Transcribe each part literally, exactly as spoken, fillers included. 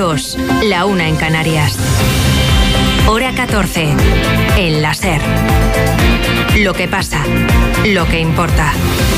dos, la una en Canarias. Hora catorce, en la SER. Lo que pasa, lo que importa.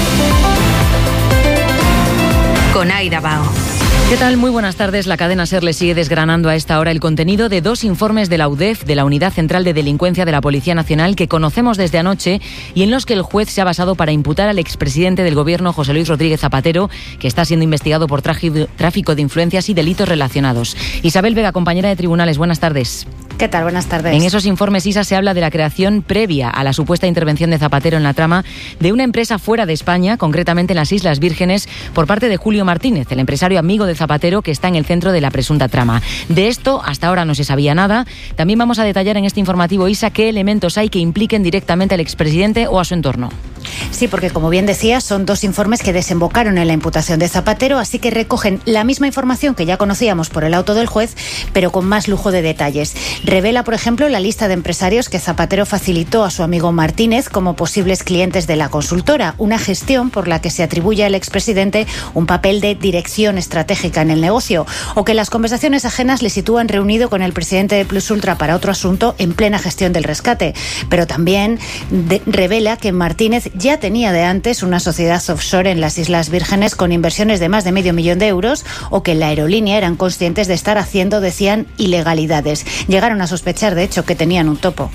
Con Aida Bao. ¿Qué tal? Muy buenas tardes. La cadena SER le sigue desgranando a esta hora el contenido de dos informes de la U D E F, de la Unidad Central de Delincuencia de la Policía Nacional, que conocemos desde anoche y en los que el juez se ha basado para imputar al expresidente del Gobierno, José Luis Rodríguez Zapatero, que está siendo investigado por tráfico de influencias y delitos relacionados. Isabel Vega, compañera de tribunales, buenas tardes. ¿Qué tal? Buenas tardes. En esos informes, Isa, se habla de la creación previa a la supuesta intervención de Zapatero en la trama de una empresa fuera de España, concretamente en las Islas Vírgenes, por parte de Julio Martínez, el empresario amigo de Zapatero que está en el centro de la presunta trama. De esto hasta ahora no se sabía nada. También vamos a detallar en este informativo, Isa, qué elementos hay que impliquen directamente al expresidente o a su entorno. Sí, porque como bien decía, son dos informes que desembocaron en la imputación de Zapatero, así que recogen la misma información que ya conocíamos por el auto del juez, pero con más lujo de detalles. Revela, por ejemplo, la lista de empresarios que Zapatero facilitó a su amigo Martínez como posibles clientes de la consultora, una gestión por la que se atribuye al expresidente un papel de dirección estratégica en el negocio, o que las conversaciones ajenas le sitúan reunido con el presidente de Plus Ultra para otro asunto en plena gestión del rescate. Pero también de, revela que Martínez ya tenía de antes una sociedad offshore en las Islas Vírgenes con inversiones de más de medio millón de euros, o que en la aerolínea eran conscientes de estar haciendo, decían, ilegalidades. Llegaron a sospechar, de hecho, que tenían un topo.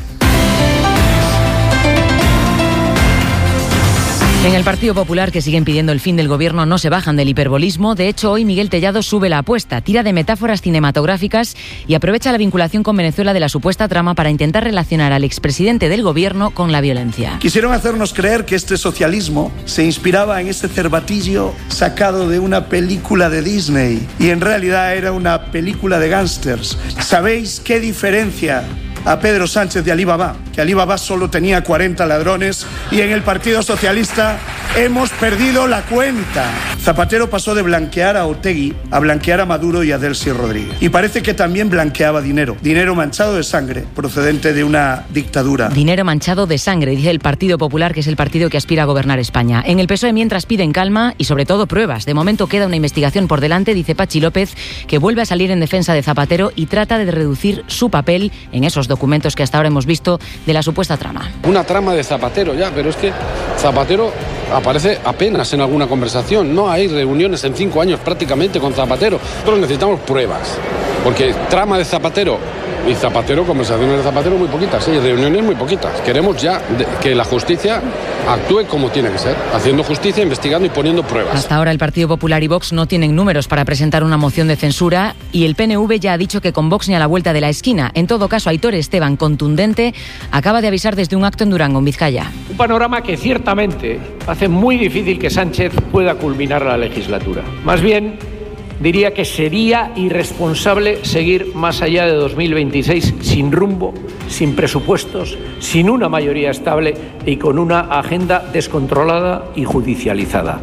En el Partido Popular, que siguen pidiendo el fin del gobierno, no se bajan del hiperbolismo. De hecho, hoy Miguel Tellado sube la apuesta, tira de metáforas cinematográficas y aprovecha la vinculación con Venezuela de la supuesta trama para intentar relacionar al expresidente del gobierno con la violencia. Quisieron hacernos creer que este socialismo se inspiraba en ese cervatillo sacado de una película de Disney y en realidad era una película de gángsters. ¿Sabéis qué diferencia a Pedro Sánchez de Alibaba? Que Alibaba solo tenía cuarenta ladrones y en el Partido Socialista hemos perdido la cuenta. Zapatero pasó de blanquear a Otegi a blanquear a Maduro y a Delcy Rodríguez. Y parece que también blanqueaba dinero. Dinero manchado de sangre, procedente de una dictadura. Dinero manchado de sangre, dice el Partido Popular, que es el partido que aspira a gobernar España. En el P S O E, mientras, piden calma y sobre todo pruebas. De momento queda una investigación por delante, dice Pachi López, que vuelve a salir en defensa de Zapatero y trata de reducir su papel en esos documentos que hasta ahora hemos visto de la supuesta trama. Una trama de Zapatero ya, pero es que Zapatero aparece apenas en alguna conversación. No hay reuniones en cinco años prácticamente con Zapatero. Nosotros necesitamos pruebas, porque trama de Zapatero y Zapatero, conversaciones de Zapatero muy poquitas, y reuniones muy poquitas. Queremos ya de, que la justicia actúe como tiene que ser, haciendo justicia, investigando y poniendo pruebas. Hasta ahora el Partido Popular y Vox no tienen números para presentar una moción de censura y el P N V ya ha dicho que con Vox ni a la vuelta de la esquina. En todo caso, Aitor Esteban, contundente, acaba de avisar desde un acto en Durango, en Vizcaya. Un panorama que ciertamente hace muy difícil que Sánchez pueda culminar la legislatura. Más bien, diría que sería irresponsable seguir más allá de dos mil veintiséis sin rumbo, sin presupuestos, sin una mayoría estable y con una agenda descontrolada y judicializada.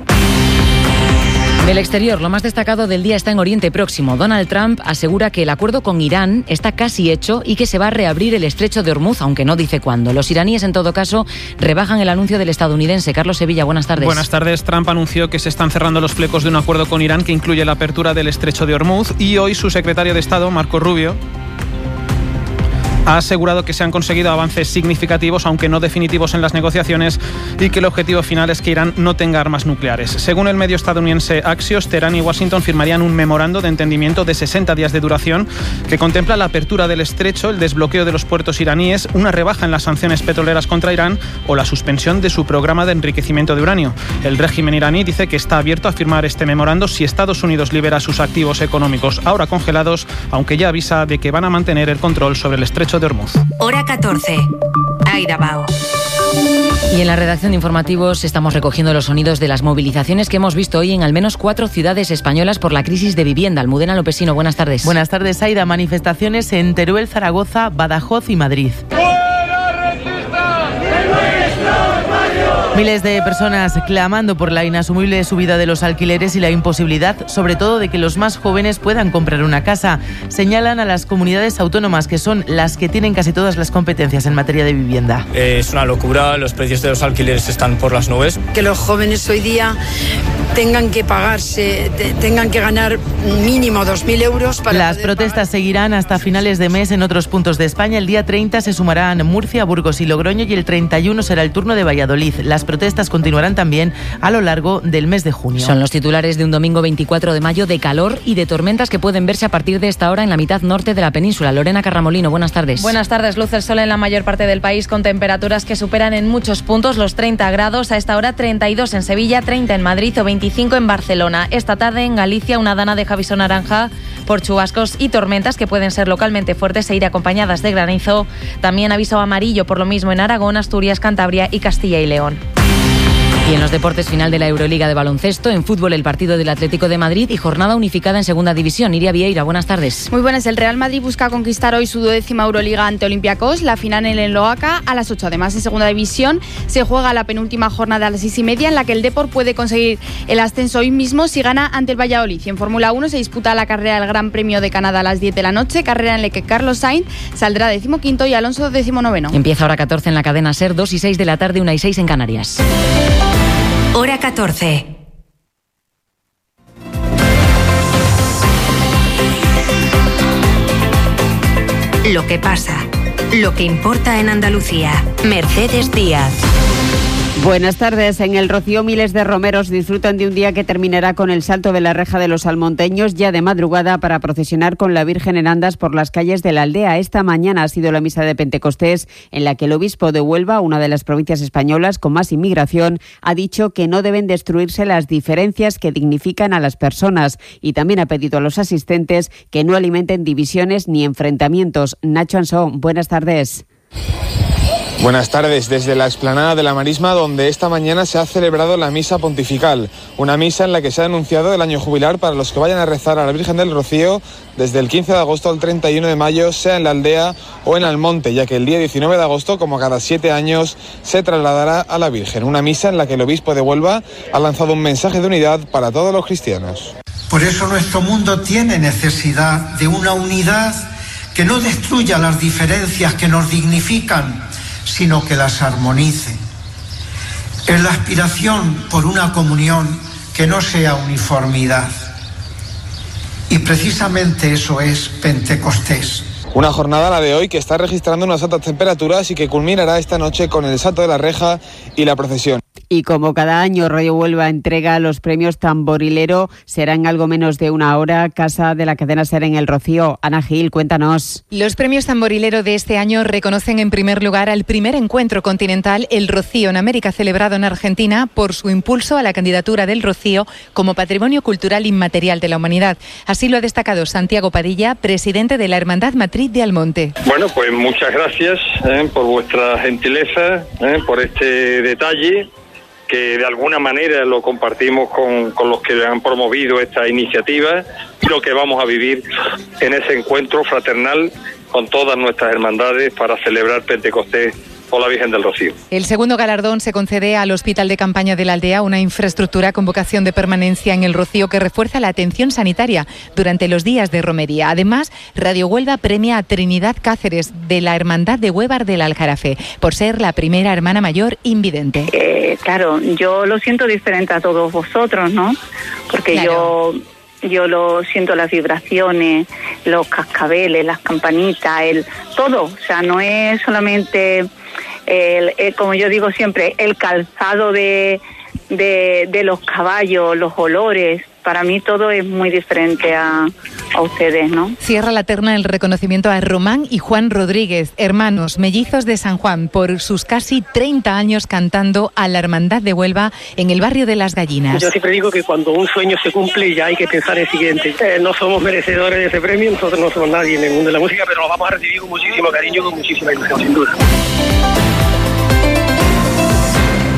Del exterior, lo más destacado del día está en Oriente Próximo. Donald Trump asegura que el acuerdo con Irán está casi hecho y que se va a reabrir el estrecho de Hormuz, aunque no dice cuándo. Los iraníes, en todo caso, rebajan el anuncio del estadounidense. Carlos Sevilla, buenas tardes. Buenas tardes. Trump anunció que se están cerrando los flecos de un acuerdo con Irán que incluye la apertura del estrecho de Hormuz y hoy su secretario de Estado, Marco Rubio, ha asegurado que se han conseguido avances significativos, aunque no definitivos, en las negociaciones y que el objetivo final es que Irán no tenga armas nucleares. Según el medio estadounidense Axios, Teherán y Washington firmarían un memorando de entendimiento de sesenta días de duración que contempla la apertura del estrecho, el desbloqueo de los puertos iraníes, una rebaja en las sanciones petroleras contra Irán o la suspensión de su programa de enriquecimiento de uranio. El régimen iraní dice que está abierto a firmar este memorando si Estados Unidos libera sus activos económicos ahora congelados, aunque ya avisa de que van a mantener el control sobre el estrecho de Hormuz. Hora catorce. Aida Bao. Y en la redacción de informativos estamos recogiendo los sonidos de las movilizaciones que hemos visto hoy en al menos cuatro ciudades españolas por la crisis de vivienda. Almudena Lopesino, buenas tardes. Buenas tardes, Aida. Manifestaciones en Teruel, Zaragoza, Badajoz y Madrid. ¡Fuera racista! ¡De nuestros barrios! Miles de personas clamando por la inasumible subida de los alquileres y la imposibilidad, sobre todo, de que los más jóvenes puedan comprar una casa. Señalan a las comunidades autónomas, que son las que tienen casi todas las competencias en materia de vivienda. Eh, es una locura, los precios de los alquileres están por las nubes. Que los jóvenes hoy día tengan que pagarse, te, tengan que ganar mínimo dos mil euros para... Las protestas pagar. Seguirán hasta finales de mes en otros puntos de España. El día treinta se sumarán Murcia, Burgos y Logroño, y el treinta y uno será el turno de Valladolid. Las protestas continuarán también a lo largo del mes de junio. Son los titulares de un domingo veinticuatro de mayo de calor y de tormentas que pueden verse a partir de esta hora en la mitad norte de la península. Lorena Carramolino, buenas tardes. Buenas tardes. Luce el sol en la mayor parte del país con temperaturas que superan en muchos puntos los treinta grados. A esta hora treinta y dos en Sevilla, treinta en Madrid o veinticinco en Barcelona. Esta tarde en Galicia una dana deja aviso naranja por chubascos y tormentas que pueden ser localmente fuertes e ir acompañadas de granizo. También aviso amarillo por lo mismo en Aragón, Asturias, Cantabria y Castilla y León. Y en los deportes, final de la Euroliga de baloncesto, en fútbol el partido del Atlético de Madrid y jornada unificada en segunda división. Iria Vieira, buenas tardes. Muy buenas. El Real Madrid busca conquistar hoy su duodécima Euroliga ante Olympiacos, la final en el Loaca a las ocho. Además, en segunda división se juega la penúltima jornada a las seis y media, en la que el Depor puede conseguir el ascenso hoy mismo si gana ante el Valladolid. Y en Fórmula uno se disputa la carrera del Gran Premio de Canadá a las diez de la noche, carrera en la que Carlos Sainz saldrá decimoquinto y Alonso decimonoveno. Empieza hora catorce en la cadena SER, dos y seis de la tarde, una y seis en Canarias. Hora catorce. Lo que pasa, lo que importa en Andalucía. Mercedes Díaz. Buenas tardes. En el Rocío, miles de romeros disfrutan de un día que terminará con el salto de la reja de los salmonteños ya de madrugada para procesionar con la Virgen en andas por las calles de la aldea. Esta mañana ha sido la misa de Pentecostés, en la que el obispo de Huelva, una de las provincias españolas con más inmigración, ha dicho que no deben destruirse las diferencias que dignifican a las personas, y también ha pedido a los asistentes que no alimenten divisiones ni enfrentamientos. Nacho Ansón, buenas tardes. Buenas tardes. Desde la explanada de la Marisma, donde esta mañana se ha celebrado la misa pontifical, una misa en la que se ha anunciado el año jubilar para los que vayan a rezar a la Virgen del Rocío desde el quince de agosto al treinta y uno de mayo, sea en la aldea o en Almonte, ya que el día diecinueve de agosto, como cada siete años, se trasladará a la Virgen. Una misa en la que el obispo de Huelva ha lanzado un mensaje de unidad para todos los cristianos. Por eso nuestro mundo tiene necesidad de una unidad que no destruya las diferencias que nos dignifican, sino que las armonice. Es la aspiración por una comunión que no sea uniformidad. Y precisamente eso es Pentecostés. Una jornada, la de hoy, que está registrando unas altas temperaturas y que culminará esta noche con el salto de la reja y la procesión. Y como cada año, Radio Huelva entrega los premios Tamborilero. Será en algo menos de una hora. Casa de la cadena SER en El Rocío. Ana Gil, cuéntanos. Los premios Tamborilero de este año reconocen en primer lugar al primer encuentro continental El Rocío en América, celebrado en Argentina, por su impulso a la candidatura del Rocío como Patrimonio Cultural Inmaterial de la Humanidad. Así lo ha destacado Santiago Padilla, presidente de la Hermandad Matriz de Almonte. Bueno, pues muchas gracias eh, por vuestra gentileza, eh, por este detalle, que de alguna manera lo compartimos con, con los que han promovido esta iniciativa, y lo que vamos a vivir en ese encuentro fraternal con todas nuestras hermandades para celebrar Pentecostés o la Virgen del Rocío. El segundo galardón se concede al Hospital de Campaña de la Aldea, una infraestructura con vocación de permanencia en el Rocío que refuerza la atención sanitaria durante los días de romería. Además, Radio Huelva premia a Trinidad Cáceres, de la Hermandad de Huévar del Aljarafe, por ser la primera hermana mayor invidente. Eh, claro, yo lo siento diferente a todos vosotros, ¿no? Porque claro. yo... Yo lo siento, las vibraciones, los cascabeles, las campanitas, el todo. O sea, no es solamente, el, el, como yo digo siempre, el calzado de, de, de los caballos, los olores. Para mí todo es muy diferente a, a ustedes, ¿no? Cierra la terna el reconocimiento a Román y Juan Rodríguez, hermanos mellizos de San Juan, por sus casi treinta años cantando a la Hermandad de Huelva en el barrio de Las Gallinas. Yo siempre digo que cuando un sueño se cumple ya hay que pensar en el siguiente. Eh, no somos merecedores de ese premio, nosotros no somos nadie en el mundo de la música, pero lo vamos a recibir con muchísimo cariño, con muchísima ilusión, sin duda.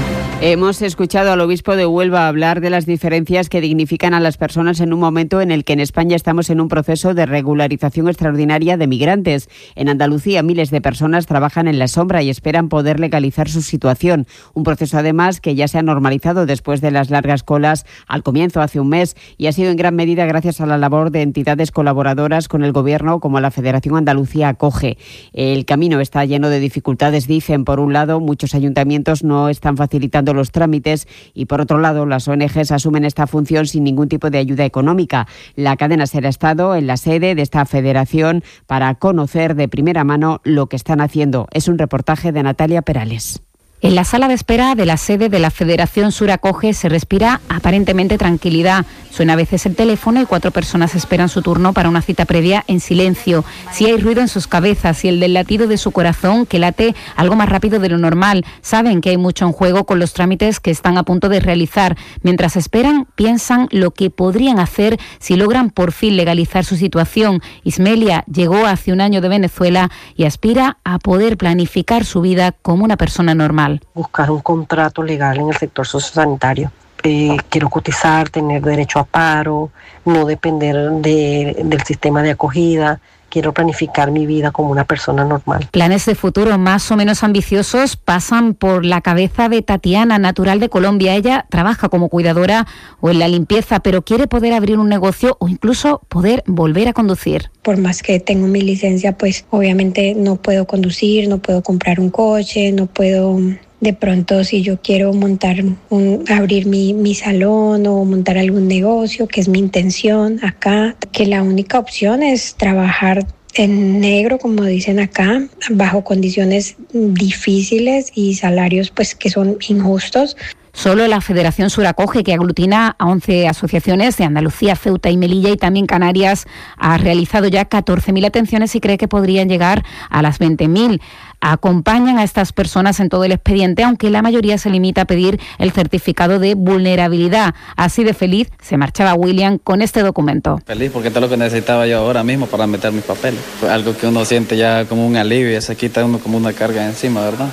Hemos escuchado al obispo de Huelva hablar de las diferencias que dignifican a las personas en un momento en el que en España estamos en un proceso de regularización extraordinaria de migrantes. En Andalucía, miles de personas trabajan en la sombra y esperan poder legalizar su situación. Un proceso, además, que ya se ha normalizado después de las largas colas al comienzo, hace un mes, y ha sido en gran medida gracias a la labor de entidades colaboradoras con el Gobierno, como la Federación Andalucía Acoge. El camino está lleno de dificultades, dicen. Por un lado, muchos ayuntamientos no están facilitando los trámites y, por otro lado, las O N Ges asumen esta función sin ningún tipo de ayuda económica. La cadena SER ha estado en la sede de esta federación para conocer de primera mano lo que están haciendo. Es un reportaje de Natalia Perales. En la sala de espera de la sede de la Federación Sur Acoge se respira aparentemente tranquilidad. Suena a veces el teléfono y cuatro personas esperan su turno para una cita previa en silencio. Si hay ruido en sus cabezas y el del latido de su corazón, que late algo más rápido de lo normal. Saben que hay mucho en juego con los trámites que están a punto de realizar. Mientras esperan, piensan lo que podrían hacer si logran por fin legalizar su situación. Ismelia llegó hace un año de Venezuela y aspira a poder planificar su vida como una persona normal. Buscar un contrato legal en el sector sociosanitario. Eh, quiero cotizar, tener derecho a paro, no depender de, del sistema de acogida. Quiero planificar mi vida como una persona normal. Planes de futuro más o menos ambiciosos pasan por la cabeza de Tatiana, natural de Colombia. Ella trabaja como cuidadora o en la limpieza, pero quiere poder abrir un negocio o incluso poder volver a conducir. Por más que tengo mi licencia, pues obviamente no puedo conducir, no puedo comprar un coche, no puedo... De pronto, si yo quiero montar, un, abrir mi, mi salón o montar algún negocio, que es mi intención acá, que la única opción es trabajar en negro, como dicen acá, bajo condiciones difíciles y salarios pues que son injustos. Solo la Federación Sur Acoge, que aglutina a once asociaciones de Andalucía, Ceuta y Melilla y también Canarias, ha realizado ya catorce mil atenciones y cree que podrían llegar a las veinte mil. Acompañan a estas personas en todo el expediente, aunque la mayoría se limita a pedir el certificado de vulnerabilidad. Así de feliz se marchaba William con este documento. Feliz porque esto es lo que necesitaba yo ahora mismo para meter mis papeles. Algo que uno siente ya como un alivio, se quita uno como una carga encima, ¿verdad?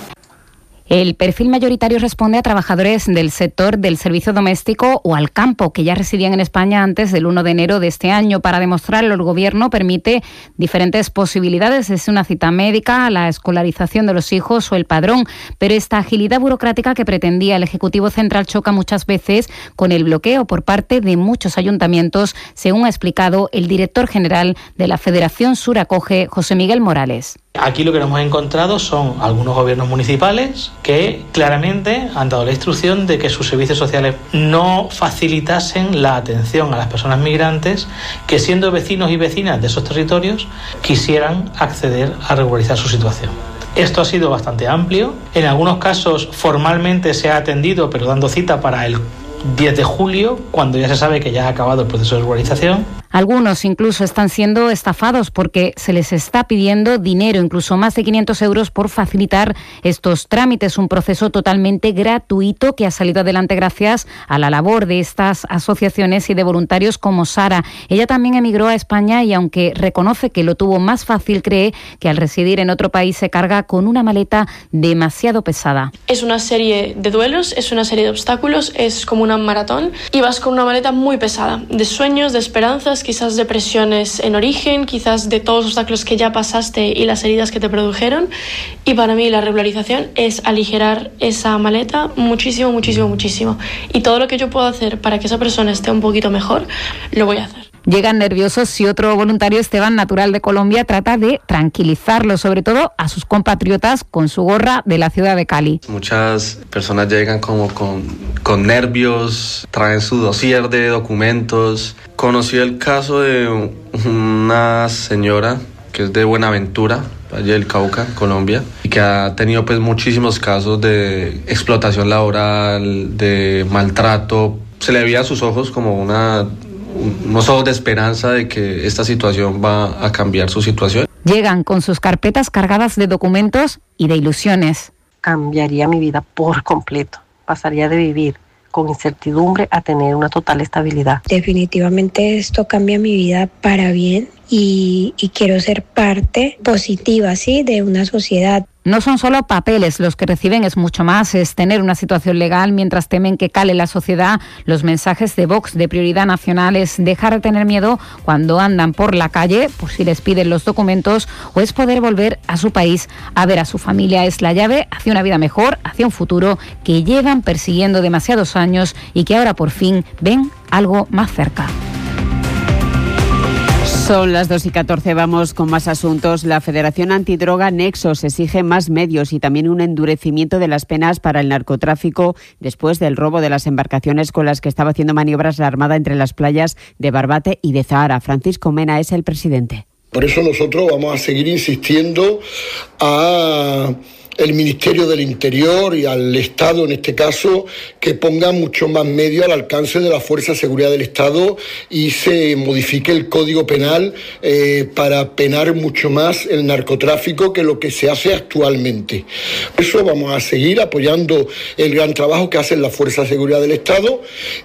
El perfil mayoritario responde a trabajadores del sector del servicio doméstico o al campo que ya residían en España antes del uno de enero de este año. Para demostrarlo, el Gobierno permite diferentes posibilidades, desde una cita médica, la escolarización de los hijos o el padrón. Pero esta agilidad burocrática que pretendía el Ejecutivo Central choca muchas veces con el bloqueo por parte de muchos ayuntamientos, según ha explicado el director general de la Federación Sur Acoge, José Miguel Morales. Aquí lo que nos hemos encontrado son algunos gobiernos municipales que claramente han dado la instrucción de que sus servicios sociales no facilitasen la atención a las personas migrantes que, siendo vecinos y vecinas de esos territorios, quisieran acceder a regularizar su situación. Esto ha sido bastante amplio. En algunos casos formalmente se ha atendido, pero dando cita para el diez de julio, cuando ya se sabe que ya ha acabado el proceso de regularización. Algunos incluso están siendo estafados porque se les está pidiendo dinero, incluso más de quinientos euros, por facilitar estos trámites. Un proceso totalmente gratuito que ha salido adelante gracias a la labor de estas asociaciones y de voluntarios como Sara. Ella también emigró a España y, aunque reconoce que lo tuvo más fácil, cree que al residir en otro país se carga con una maleta demasiado pesada. Es una serie de duelos, es una serie de obstáculos, es como una maratón y vas con una maleta muy pesada, de sueños, de esperanzas, quizás de presiones en origen, quizás de todos los obstáculos que ya pasaste y las heridas que te produjeron. Y para mí la regularización es aligerar esa maleta muchísimo, muchísimo, muchísimo. Y todo lo que yo puedo hacer para que esa persona esté un poquito mejor, lo voy a hacer. Llegan nerviosos si otro voluntario, Esteban, natural de Colombia, trata de tranquilizarlo, sobre todo a sus compatriotas, con su gorra de la ciudad de Cali. Muchas personas llegan como con, con nervios, traen su dossier de documentos. Conocí el caso de una señora que es de Buenaventura, Valle del Cauca, Colombia, y que ha tenido pues muchísimos casos de explotación laboral, de maltrato. Se le veía a sus ojos como una... unos ojos de esperanza de que esta situación va a cambiar su situación. Llegan con sus carpetas cargadas de documentos y de ilusiones. Cambiaría mi vida por completo. Pasaría de vivir con incertidumbre a tener una total estabilidad. Definitivamente esto cambia mi vida para bien y, y quiero ser parte positiva, ¿sí?, de una sociedad. No son solo papeles los que reciben, es mucho más, es tener una situación legal mientras temen que cale la sociedad. Los mensajes de Vox de prioridad nacional es dejar de tener miedo cuando andan por la calle, por si les piden los documentos, o es poder volver a su país a ver a su familia. Es la llave hacia una vida mejor, hacia un futuro que llevan persiguiendo demasiados años y que ahora por fin ven algo más cerca. Son las dos y catorce, vamos con más asuntos. La Federación Antidroga Nexos exige más medios y también un endurecimiento de las penas para el narcotráfico después del robo de las embarcaciones con las que estaba haciendo maniobras la Armada entre las playas de Barbate y de Zahara. Francisco Mena es el presidente. Por eso nosotros vamos a seguir insistiendo a el Ministerio del Interior y al Estado, en este caso, que ponga mucho más medios al alcance de la Fuerza de Seguridad del Estado y se modifique el Código Penal eh, para penar mucho más el narcotráfico que lo que se hace actualmente. Por eso vamos a seguir apoyando el gran trabajo que hacen las Fuerzas de Seguridad del Estado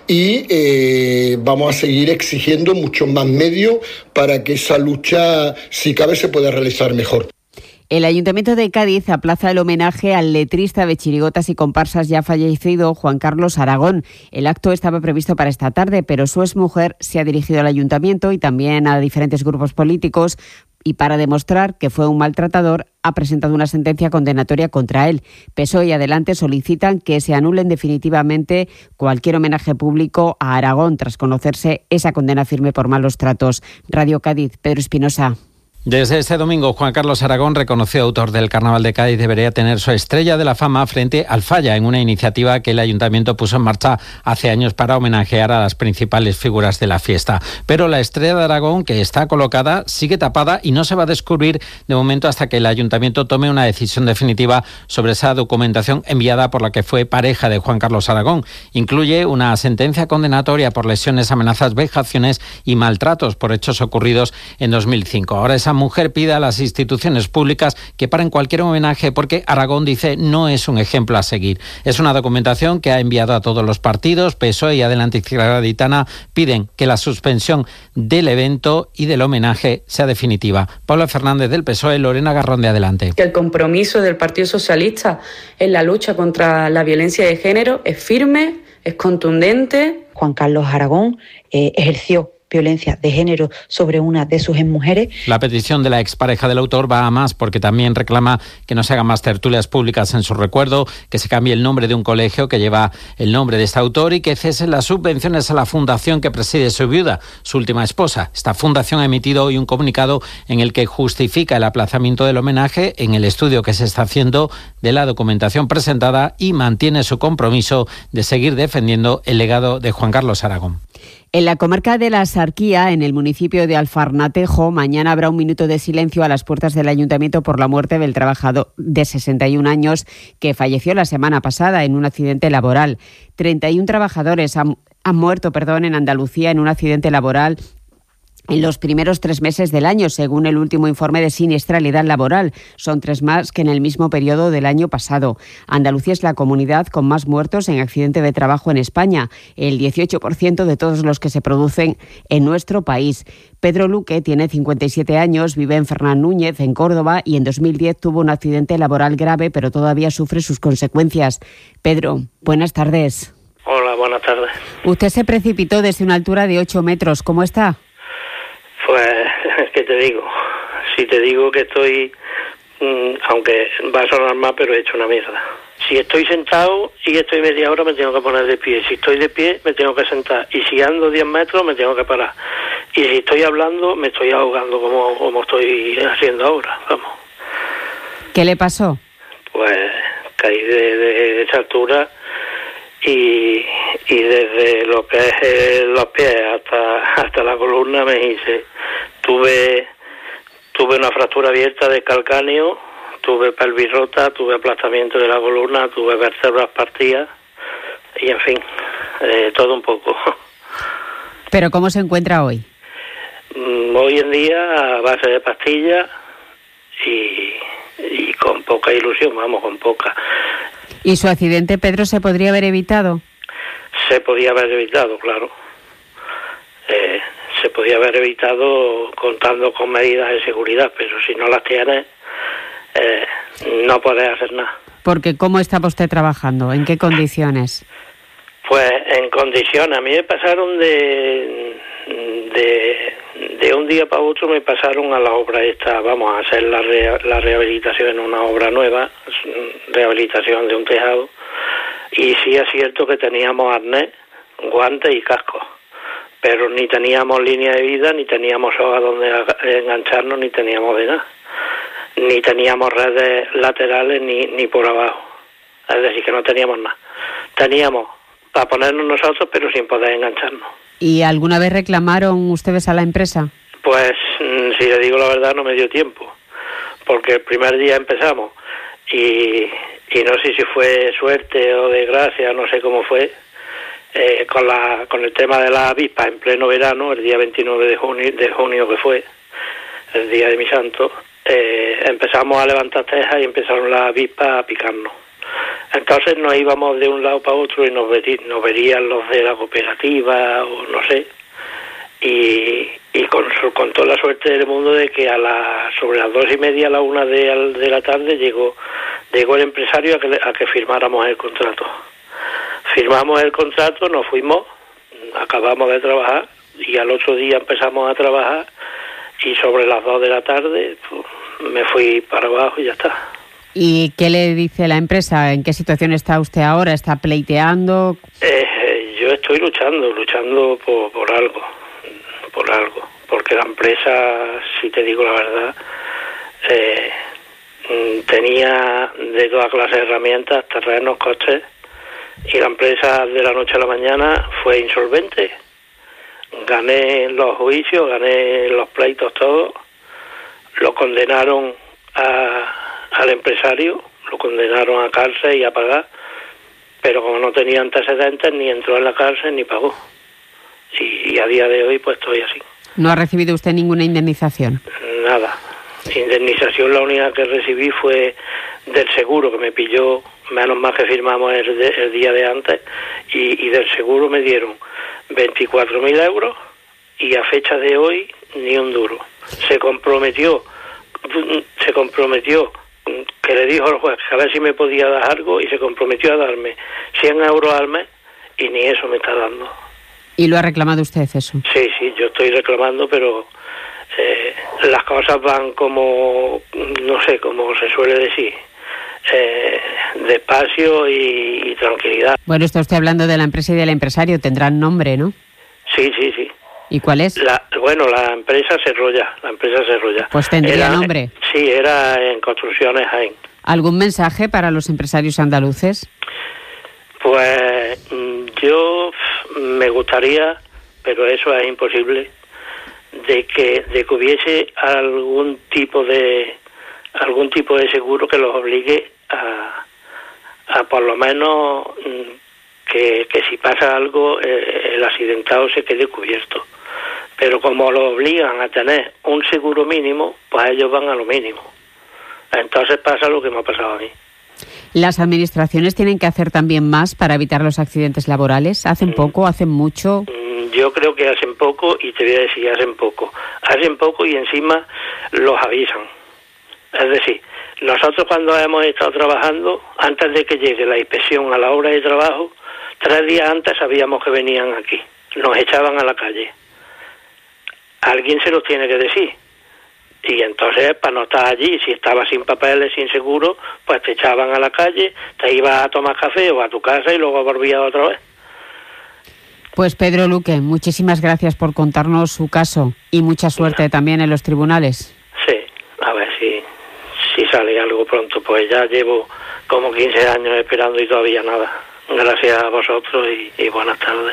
y eh, vamos a seguir exigiendo muchos más medios para que esa lucha, si cabe, se pueda realizar mejor. El Ayuntamiento de Cádiz aplaza el homenaje al letrista de chirigotas y comparsas ya fallecido, Juan Carlos Aragón. El acto estaba previsto para esta tarde, pero su exmujer se ha dirigido al Ayuntamiento y también a diferentes grupos políticos y para demostrar que fue un maltratador ha presentado una sentencia condenatoria contra él. P S O E y Adelante solicitan que se anulen definitivamente cualquier homenaje público a Aragón tras conocerse esa condena firme por malos tratos. Radio Cádiz, Pedro Espinosa. Desde este domingo, Juan Carlos Aragón, reconocido autor del Carnaval de Cádiz, debería tener su estrella de la fama frente al Falla, en una iniciativa que el Ayuntamiento puso en marcha hace años para homenajear a las principales figuras de la fiesta. Pero la estrella de Aragón, que está colocada, sigue tapada y no se va a descubrir de momento hasta que el Ayuntamiento tome una decisión definitiva sobre esa documentación enviada por la que fue pareja de Juan Carlos Aragón. Incluye una sentencia condenatoria por lesiones, amenazas, vejaciones y maltratos por hechos ocurridos en dos mil cinco. Ahora esa mujer pide a las instituciones públicas que paren cualquier homenaje porque Aragón, dice, no es un ejemplo a seguir. Es una documentación que ha enviado a todos los partidos. P S O E y Adelante Izquierda Gaditana piden que la suspensión del evento y del homenaje sea definitiva. Paula Fernández del P S O E, Lorena Garrón de Adelante. Que el compromiso del Partido Socialista en la lucha contra la violencia de género es firme, es contundente. Juan Carlos Aragón eh, ejerció violencia de género sobre una de sus exmujeres. La petición de la expareja del autor va a más porque también reclama que no se hagan más tertulias públicas en su recuerdo, que se cambie el nombre de un colegio que lleva el nombre de este autor y que cesen las subvenciones a la fundación que preside su viuda, su última esposa. Esta fundación ha emitido hoy un comunicado en el que justifica el aplazamiento del homenaje en el estudio que se está haciendo de la documentación presentada y mantiene su compromiso de seguir defendiendo el legado de Juan Carlos Aragón. En la comarca de la Sarquía, en el municipio de Alfarnatejo, mañana habrá un minuto de silencio a las puertas del ayuntamiento por la muerte del trabajador de sesenta y un años que falleció la semana pasada en un accidente laboral. treinta y un trabajadores han, han muerto perdón, en Andalucía en un accidente laboral en los primeros tres meses del año, según el último informe de siniestralidad laboral. Son tres más que en el mismo periodo del año pasado. Andalucía es la comunidad con más muertos en accidente de trabajo en España, el dieciocho por ciento de todos los que se producen en nuestro país. Pedro Luque tiene cincuenta y siete años, vive en Fernán Núñez, en Córdoba, y en dos mil diez tuvo un accidente laboral grave, pero todavía sufre sus consecuencias. Pedro, buenas tardes. Hola, buenas tardes. Usted se precipitó desde una altura de ocho metros. ¿Cómo está? Pues, ¿qué te digo? Si te digo que estoy, mmm, aunque va a sonar más, pero he hecho una mierda. Si estoy sentado y estoy media hora, me tengo que poner de pie. Si estoy de pie, me tengo que sentar. Y si ando diez metros, me tengo que parar. Y si estoy hablando, me estoy ahogando como, como estoy haciendo ahora, vamos. ¿Qué le pasó? Pues caí de, de esa altura y, y desde lo que es eh, los pies hasta hasta la columna me hice. Tuve tuve una fractura abierta de calcáneo, tuve pelvis rota, tuve aplastamiento de la columna, tuve vértebras partidas y en fin, eh, todo un poco. ¿Pero cómo se encuentra hoy? Mm, hoy en día a base de pastillas y, y con poca ilusión, vamos, con poca. ¿Y su accidente, Pedro, se podría haber evitado? Se podía haber evitado, claro. Eh, se podía podía haber evitado contando con medidas de seguridad, pero si no las tienes, eh, no puedes hacer nada. Porque ¿cómo estaba usted trabajando? ¿En qué condiciones? Pues en condiciones. A mí me pasaron de, de, de un día para otro, me pasaron a la obra esta, vamos a hacer la, re, la rehabilitación en una obra nueva, rehabilitación de un tejado, y sí es cierto que teníamos arnés, guantes y cascos, pero ni teníamos línea de vida, ni teníamos soga donde engancharnos, ni teníamos de nada, ni teníamos redes laterales ni, ni por abajo, es decir, que no teníamos nada. Teníamos para ponernos nosotros, pero sin poder engancharnos. ¿Y alguna vez reclamaron ustedes a la empresa? Pues, si le digo la verdad, no me dio tiempo, porque el primer día empezamos y, y no sé si fue suerte o desgracia, no sé cómo fue, eh, con la con el tema de la avispa en pleno verano, el día veintinueve de junio, de junio que fue, el día de mi santo, eh, empezamos a levantar tejas y empezaron las avispas a picarnos. Entonces nos íbamos de un lado para otro y nos, verí, nos verían los de la cooperativa o no sé, y, y con, con toda la suerte del mundo de que a la, sobre las dos y media a la una de, de la tarde llegó llegó el empresario a que, a que firmáramos el contrato. Firmamos el contrato, nos fuimos, acabamos de trabajar y al otro día empezamos a trabajar y sobre las dos de la tarde pues, me fui para abajo y ya está. ¿Y qué le dice la empresa? ¿En qué situación está usted ahora? ¿Está pleiteando? Eh, yo estoy luchando, luchando por, por algo, por algo. Porque la empresa, si te digo la verdad, eh, tenía de toda clase de herramientas, terrenos, costes, y la empresa de la noche a la mañana fue insolvente. Gané los juicios, gané los pleitos todos, lo condenaron a... al empresario, lo condenaron a cárcel y a pagar, pero como no tenía antecedentes, ni entró en la cárcel ni pagó. Y, y a día de hoy pues estoy así. ¿No ha recibido usted ninguna indemnización? Nada. Indemnización la única que recibí fue del seguro, que me pilló, menos mal que firmamos el, de, el día de antes, y, y del seguro me dieron veinticuatro mil euros y a fecha de hoy ni un duro. Se comprometió, se comprometió que le dijo al juez que a ver si me podía dar algo y se comprometió a darme cien euros al mes y ni eso me está dando. ¿Y lo ha reclamado usted eso? Sí, sí, yo estoy reclamando, pero eh, las cosas van como, no sé, como se suele decir, eh, despacio y, y tranquilidad. Bueno, está usted hablando de la empresa y del empresario, tendrán nombre, ¿no? Sí, sí, sí. ¿Y cuál es? La, bueno, la empresa cerró ya, la empresa cerró ya. Pues tendría era, nombre. Sí, era en Construcciones Jaén. ¿Algún mensaje para los empresarios andaluces? Pues yo me gustaría, pero eso es imposible, de que, de que hubiese algún tipo de algún tipo de seguro que los obligue a, a por lo menos que, que si pasa algo eh, el accidentado se quede cubierto. Pero como lo obligan a tener un seguro mínimo, pues ellos van a lo mínimo. Entonces pasa lo que me ha pasado a mí. ¿Las administraciones tienen que hacer también más para evitar los accidentes laborales? ¿Hacen poco? ¿Hacen mucho? Yo creo que hacen poco y te voy a decir, hacen poco. Hacen poco y encima los avisan. Es decir, nosotros cuando hemos estado trabajando, antes de que llegue la inspección a la hora de trabajo, tres días antes sabíamos que venían aquí. Nos echaban a la calle. Alguien se los tiene que decir. Y entonces, para no estar allí, si estabas sin papeles, sin seguro, pues te echaban a la calle, te ibas a tomar café o a tu casa y luego volvías otra vez. Pues Pedro Luque, muchísimas gracias por contarnos su caso y mucha suerte también en los tribunales. Sí, a ver si, si sale algo pronto, pues ya llevo como quince años esperando y todavía nada. Gracias a vosotros y, y buenas tardes.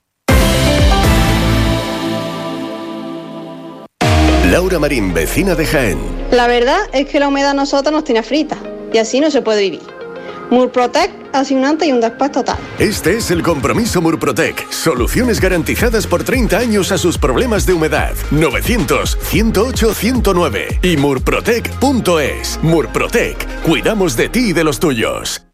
Laura Marín, vecina de Jaén. La verdad es que la humedad a nosotros nos tiene frita y así no se puede vivir. Murprotec hace un antes y un después total. Este es el compromiso Murprotec. Soluciones garantizadas por treinta años a sus problemas de humedad. novecientos, ciento ocho, ciento nueve y murprotec punto es. Murprotec. Cuidamos de ti y de los tuyos.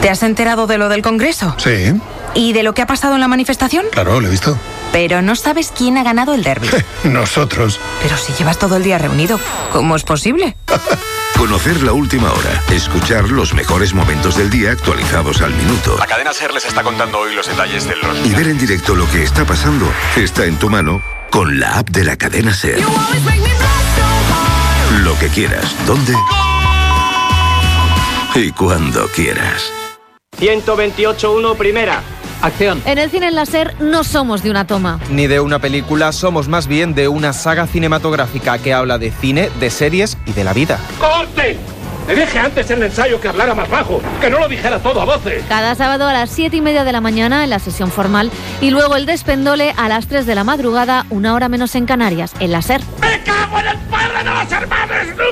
¿Te has enterado de lo del Congreso? Sí. ¿Y de lo que ha pasado en la manifestación? Claro, lo he visto. Pero no sabes quién ha ganado el derbi. Nosotros. Pero si llevas todo el día reunido, ¿cómo es posible? Conocer la última hora, escuchar los mejores momentos del día actualizados al minuto. La cadena SER les está contando hoy los detalles del Royal. Y ver en directo lo que está pasando está en tu mano con la app de la cadena SER. Lo que quieras, ¿dónde? Y cuando quieras. ciento veintiocho uno, primera. Acción. En el cine en la SER no somos de una toma. Ni de una película, somos más bien de una saga cinematográfica que habla de cine, de series y de la vida. ¡Corte! Le dije antes en el ensayo que hablara más bajo, que no lo dijera todo a voces. Cada sábado a las siete y media de la mañana en la sesión formal y luego el despendole a las tres de la madrugada, una hora menos en Canarias, en la SER. ¡Me cago en el padre de los hermanos!